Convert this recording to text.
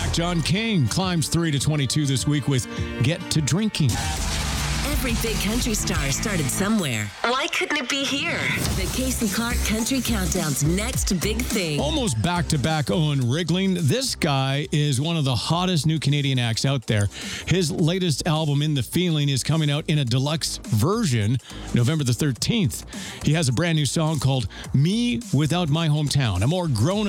John King climbs 3 to 22 this week with Get to Drinking. Every big country star started somewhere. Why couldn't it be here? The Casey Clark Country Countdown's next big thing. Almost back-to-back Owen Rigling. This guy is one of the hottest new Canadian acts out there. His latest album, In the Feeling, is coming out in a deluxe version November the 13th. He has a brand new song called Me Without My Hometown, a more grown